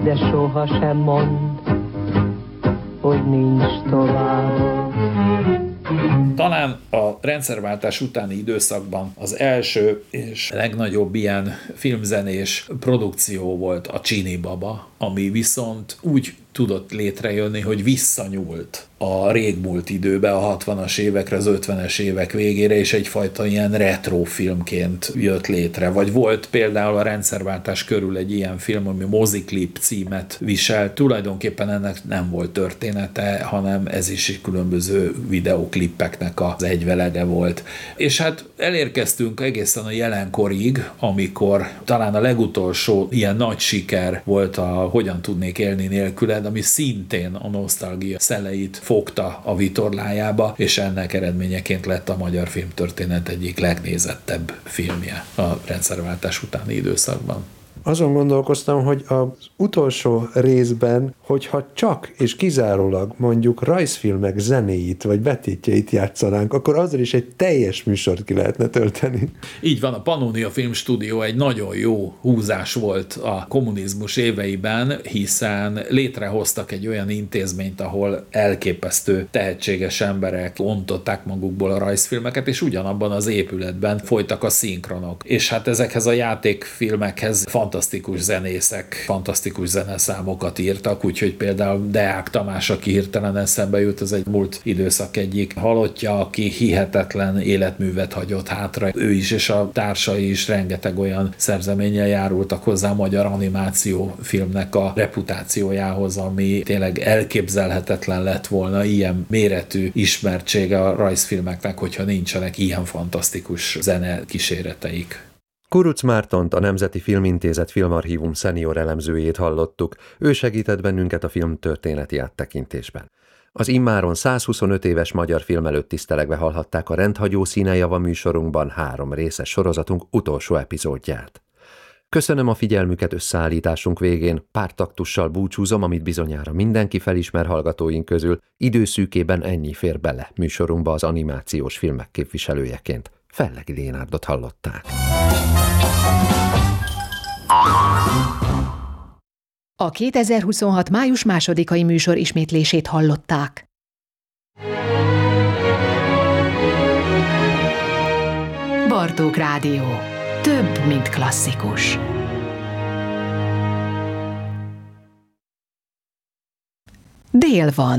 De soha sem mond, hogy nincs tovább. Talán a rendszerváltás utáni időszakban az első és legnagyobb ilyen filmzenés produkció volt a Csini Baba, ami viszont úgy tudott létrejönni, hogy visszanyúlt a régmúlt időbe, a 60-as évekre, az 50-es évek végére, és egyfajta ilyen retro filmként jött létre. Vagy volt például a rendszerváltás körül egy ilyen film, ami Moziklip címet visel. Tulajdonképpen ennek nem volt története, hanem ez is különböző videóklippeknek az egyvelege volt. És hát elérkeztünk egészen a jelenkorig, amikor talán a legutolsó ilyen nagy siker volt a Hogyan tudnék élni nélküled, ami szintén a nosztalgia szeleit fogta a vitorlájába, és ennek eredményeként lett a magyar filmtörténet egyik legnézettebb filmje a rendszerváltás utáni időszakban. Azon gondolkoztam, hogy az utolsó részben, hogyha csak és kizárólag mondjuk rajzfilmek zenéit vagy betétjeit játszanánk, akkor azzal is egy teljes műsort ki lehetne tölteni. Így van, a Pannonia Filmstúdió egy nagyon jó húzás volt a kommunizmus éveiben, hiszen létrehoztak egy olyan intézményt, ahol elképesztő tehetséges emberek ontották magukból a rajzfilmeket, és ugyanabban az épületben folytak a szinkronok. És hát ezekhez a játékfilmekhez fantasztikus zenészek, fantasztikus zeneszámokat írtak, úgyhogy például Deák Tamás, aki hirtelen eszembe jut, az egy múlt időszak egyik halottja, aki hihetetlen életművet hagyott hátra. Ő is és a társai is rengeteg olyan szerzeménnyel járultak hozzá a magyar animációfilmnek a reputációjához, ami tényleg elképzelhetetlen lett volna ilyen méretű ismertsége a rajzfilmeknek, hogyha nincsenek ilyen fantasztikus zene kíséreteik. Kuruc Mártont, a Nemzeti Filmintézet Filmarchívum szenior elemzőjét hallottuk, ő segített bennünket a film történeti áttekintésben. Az immáron 125 éves magyar film előtt tisztelegve hallhatták a Rendhagyó színejava műsorunkban 3 részes sorozatunk utolsó epizódját. Köszönöm a figyelmüket, összeállításunk végén pár taktussal búcsúzom, amit bizonyára mindenki felismer hallgatóink közül, időszűkében ennyi fér bele műsorunkba az animációs filmek képviselőjeként. Fellegi Lénárdot hallották. A 2026. május 2-ai műsor ismétlését hallották. Bartók Rádió. Több, mint klasszikus. Dél van.